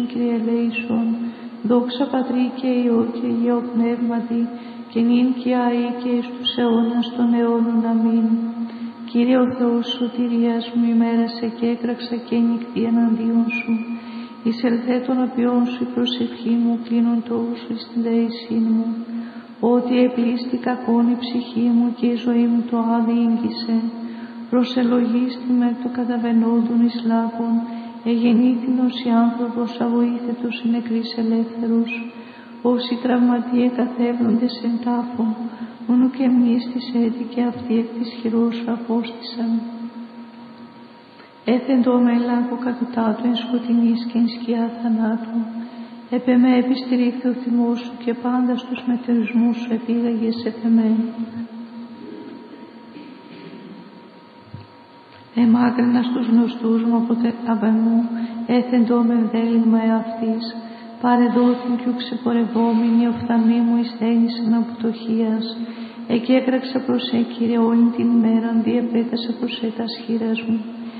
Κύριε ελέησον, δόξα Πατρί και Υιό και Αγίο Πνεύματι, και νυν και αεί και εις τους αιώνας των αιώνων. Αμήν. Κύριε ο Θεός σωτηρίας μου, ημέρασε και έκραξα και νυχτή εναντίον σου. Εισελθέ των απειών σου η προσευχή μου, κλείνον το ούσου εις την δεησήν μου. Ότι επλήστη κακόν η ψυχή μου και η ζωή μου το άδει ήγγισε. Προσελογίστη με το καταβαινόντων εις λάκων, εγεννήθηνος οι άνθρωπος αβοήθετος οι νεκρής ελεύθερους. Όσοι τραυματίε καθέβνοντες εν τάφο, μόνο και εμείς της έτη και αυτοί εκ της χειρός σου απόστησαν. Έθεντο με λάκκο κατουτάτου εν σκοτεινής και εν σκιά θανάτου. Επ' εμέ επιστηρίχθη ο θυμός σου και πάντα στους μετερισμούς σου επήγαγες επ' εμέ. Εμάκρινα στους γνωστούς μου από εμού, έθεντο με δέλυγμα εαυτής. Παρεδόθην κι ου ξεπορευόμενη οφθαλμή μου εισθένησεν από πτωχίας. Εκέκραξα προς Κύριε όλη την ημέρα, διεπέτασα προς τας χείρας μου.